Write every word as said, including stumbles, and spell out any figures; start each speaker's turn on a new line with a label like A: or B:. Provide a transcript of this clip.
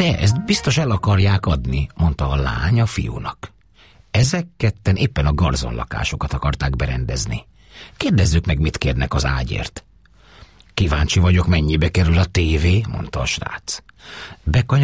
A: De ezt biztos el akarják adni, mondta a lány a fiúnak. Ezek ketten éppen a garzonlakásokat akarták berendezni. Kérdezzük meg, mit kérnek az ágyért. Kíváncsi vagyok, mennyibe kerül a tévé, mondta a srác. Bekany